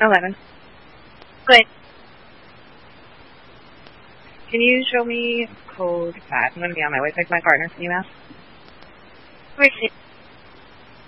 11. Good. Can you show me code 5? I'm going to be on my way to pick my partner from UMass. Where's it?